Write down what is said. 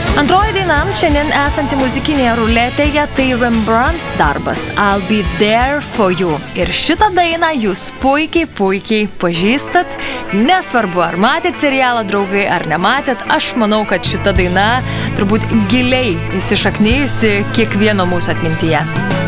Antroji daina šiandien esanti muzikinėje ruletėje tai Rembrandt's darbas I'll Be There For You. Ir šitą dainą jūs puikiai pažįstat. Nesvarbu, ar matėt serialą Draugai ar nematėt, aš manau, kad šita daina turbūt giliai įsišaknijusi kiekvieno mūsų atmintyje.